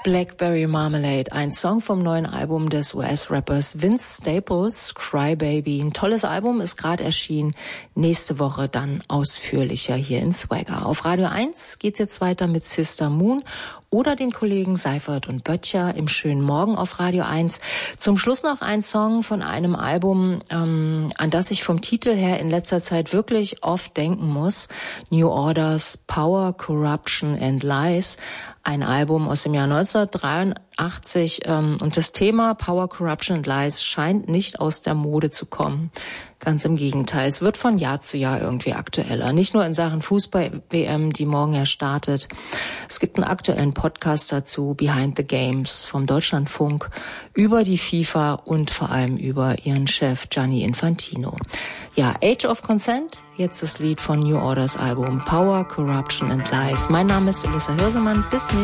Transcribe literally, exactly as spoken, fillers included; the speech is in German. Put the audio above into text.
Blackberry Marmalade, ein Song vom neuen Album des U S-Rappers Vince Staples, Cry Baby. Ein tolles Album, ist gerade erschienen. Nächste Woche dann ausführlicher hier in Swagger. Auf Radio eins geht's jetzt weiter mit Sister Moon oder den Kollegen Seifert und Böttcher im schönen Morgen auf Radio eins. Zum Schluss noch ein Song von einem Album, ähm, an das ich vom Titel her in letzter Zeit wirklich oft denken muss. New Order's Power, Corruption and Lies. Ein Album aus dem Jahr neunzehnhundertdreiundachtzig ähm, und das Thema Power, Corruption and Lies scheint nicht aus der Mode zu kommen. Ganz im Gegenteil, es wird von Jahr zu Jahr irgendwie aktueller. Nicht nur in Sachen Fußball-W M, die morgen ja startet. Es gibt einen aktuellen Podcast dazu, Behind the Games vom Deutschlandfunk, über die FIFA und vor allem über ihren Chef Gianni Infantino. Ja, Age of Consent, jetzt das Lied von New Orders Album Power, Corruption and Lies. Mein Name ist Elissa Hirsemann. Bis nächstes